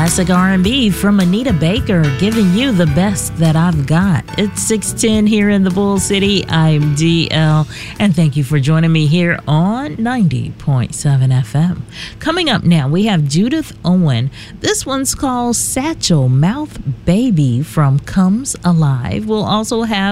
classic R&B from Anita Baker, giving you the best that I've got. It's 6:10 here in the Bull City. I'm DL, and thank you for joining me here on 90.7 FM. Coming up now, we have Judith Owen. This one's called Satchel Mouth Baby from Comes Alive. We'll also have